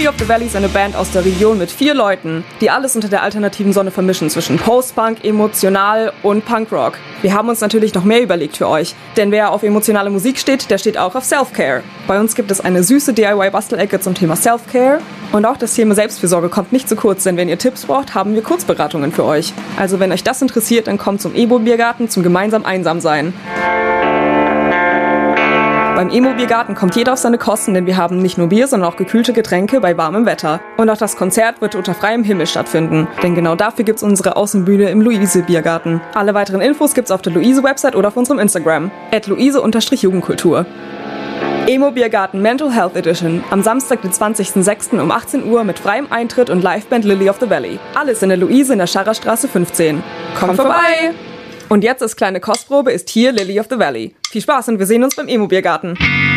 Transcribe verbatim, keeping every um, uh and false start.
Lily of the Valley ist eine Band aus der Region mit vier Leuten, die alles unter der alternativen Sonne vermischen zwischen Post-Punk, emotional und Punkrock. Wir haben uns natürlich noch mehr überlegt für euch, denn wer auf emotionale Musik steht, der steht auch auf Self-Care. Bei uns gibt es eine süße D I Y-Bastelecke zum Thema Self-Care und auch das Thema Selbstfürsorge kommt nicht zu kurz, denn wenn ihr Tipps braucht, haben wir Kurzberatungen für euch. Also wenn euch das interessiert, dann kommt zum Emo-Biergarten zum gemeinsam Einsamsein. Beim Emo-Biergarten kommt jeder auf seine Kosten, denn wir haben nicht nur Bier, sondern auch gekühlte Getränke bei warmem Wetter. Und auch das Konzert wird unter freiem Himmel stattfinden, denn genau dafür gibt's unsere Außenbühne im Luise-Biergarten. Alle weiteren Infos gibt's auf der Luise-Website oder auf unserem Instagram, at luise-jugendkultur. Emo-Biergarten Mental Health Edition, am Samstag, den zwanzigsten sechsten um achtzehn Uhr mit freiem Eintritt und Liveband Lily of the Valley. Alles in der Luise in der Scharrerstraße fünfzehn. Kommt vorbei! Und jetzt als kleine Kostprobe ist hier Lily of the Valley. Viel Spaß und wir sehen uns beim Emo-Biergarten.